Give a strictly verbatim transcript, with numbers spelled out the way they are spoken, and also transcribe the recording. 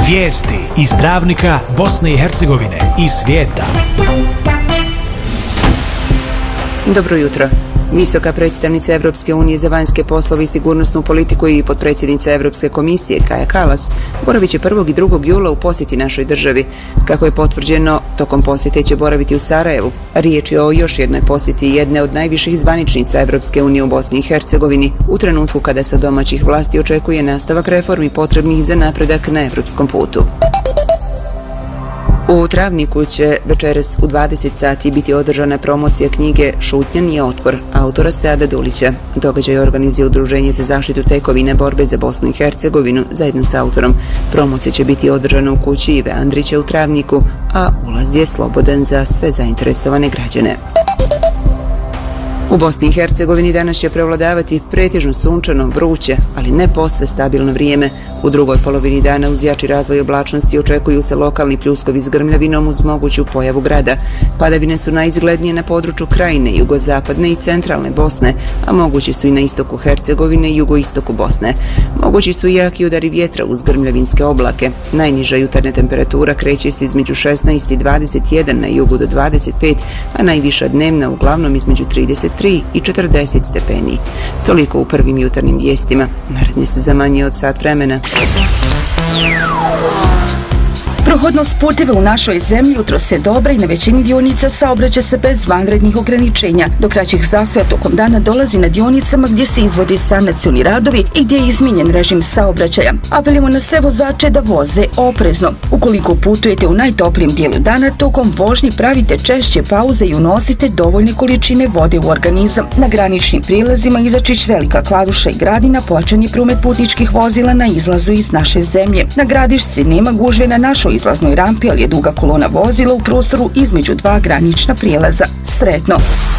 Vijesti iz Travnika, Bosne i Hercegovine i svijeta. Dobro jutro. Visoka predstavnica Evropske unije za vanjske poslove i sigurnosnu politiku i potpredsjednica Evropske komisije Kaja Kallas boravit će prvog i drugog jula u posjeti našoj državi. Kako je potvrđeno, tokom posjete će boraviti u Sarajevu. Riječ je o još jednoj posjeti jedne od najviših zvaničnica Evropske unije u Bosni i Hercegovini u trenutku kada se od domaćih vlasti očekuje nastavak reformi potrebnih za napredak na evropskom putu. U Travniku će večeras u dvadeset sati biti održana promocija knjige Šutnja nije otpor autora Seada Dulića. Događaj organizuje Udruženje za zaštitu tekovine borbe za Bosnu i Hercegovinu zajedno s autorom. Promocija će biti održana u kući Ive Andrića u Travniku, a ulaz je slobodan za sve zainteresovane građane. U Bosni i Hercegovini danas će prevladavati pretežno sunčano, vruće, ali ne posve stabilno vrijeme. U drugoj polovini dana uz jači razvoj oblačnosti očekuju se lokalni pljuskovi s grmljavinom uz moguću pojavu grada. Padavine su najizglednije na području Krajine, jugozapadne i centralne Bosne, a mogući su i na istoku Hercegovine i jugoistoku Bosne. Mogući su i jaki udari vjetra uz grmljavinske oblake. Najniža jutarnja temperatura kreće se između šesnaest i dvadeset jedan na jugu do dvadeset pet, a najviša dnevna uglavnom između trideset tri i četrdeset stepeni. Toliko u prvim jutarnjim vijestima. Naredne su za manje od sat vremena. Prohodnost puteva u našoj zemlji jutros je dobra i na većini dionica saobraća se bez vanrednih ograničenja. Do kraćih zastoja tokom dana dolazi na dionicama gdje se izvodi sanacioni radovi i gdje je izmijenjen režim saobraćaja. Apelujemo na sve vozače da voze oprezno. Ukoliko putujete u najtoplijem dijelu dana, tokom vožnje pravite češće pauze i unosite dovoljne količine vode u organizam. Na graničnim prilazima Izačić, Velika Kladuša i Gradina pojačan je promet putničkih vozila na izlazu iz naše zemlje. Na Gradišci nema gužve na našoj izlaznoj rampi, ali je duga kolona vozila u prostoru između dva granična prijelaza. Sretno!